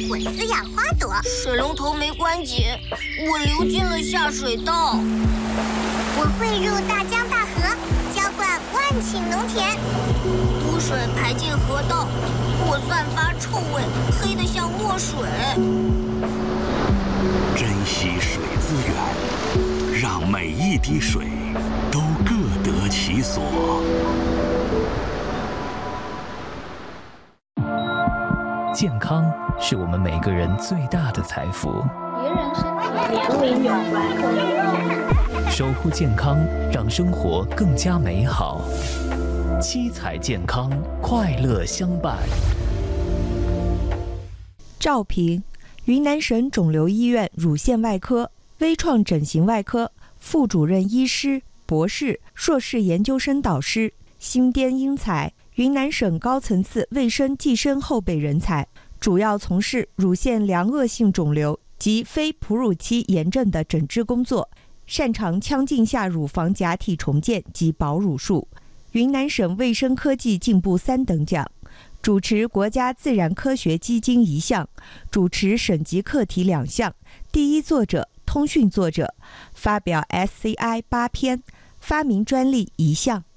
会滋养花朵。 水龙头没关紧，我流进了下水道。 我汇入大江大河，浇灌万顷农田。 污水排进河道，我散发臭味，黑得像墨水。 珍惜水资源，让每一滴水都各得其所。 健康是我们每个人最大的财富。 别人身体年龄有关。 守护健康，让生活更加美好。七彩健康，快乐相伴。 赵平，云南省肿瘤医院乳腺外科、微创整形外科副主任医师、博士、硕士研究生导师，新滇英才，云南省高层次卫生计生后备人才，主要从事乳腺良恶性肿瘤及非哺乳期炎症的诊治工作，擅长腔镜下乳房假体重建及保乳术，云南省卫生科技进步3等奖，主持国家自然科学基金1项，主持省级课题2项，第一作者、通讯作者，发表 SCI 8篇，发明专利1项。